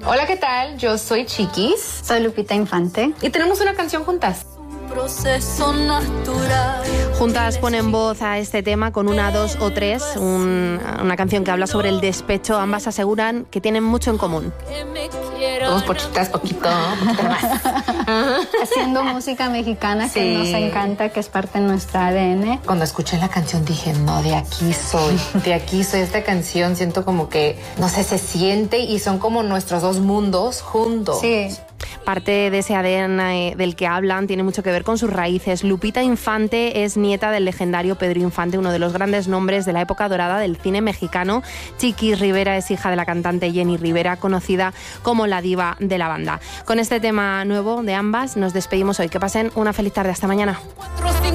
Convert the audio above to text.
Hola, ¿qué tal? Yo soy Chiquis. Soy Lupita Infante. Y tenemos una canción juntas. Proceso natural. Juntas ponen voz a este tema con una, dos o tres, una canción que habla sobre el despecho. Ambas aseguran que tienen mucho en común. Todos poquito más. Haciendo música mexicana que nos encanta, que es parte de nuestra ADN. Cuando escuché la canción dije, no, de aquí soy. Esta canción siento como que, no sé, se siente y son como nuestros dos mundos juntos. Sí. Parte de ese ADN del que hablan tiene mucho que ver con sus raíces. Lupita Infante es nieta del legendario Pedro Infante, uno de los grandes nombres de la época dorada del cine mexicano. Chiquis Rivera es hija de la cantante Jenny Rivera, conocida como la diva de la banda. Con este tema nuevo de ambas nos despedimos hoy. Que pasen una feliz tarde. Hasta mañana.